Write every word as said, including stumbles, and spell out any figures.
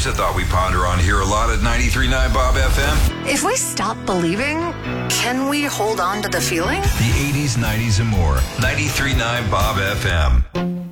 a thought we ponder on here a lot at ninety-three point nine Bob F M. If we stop believing, can we hold on to the feeling? The eighties, nineties, and more. ninety-three point nine Bob F M.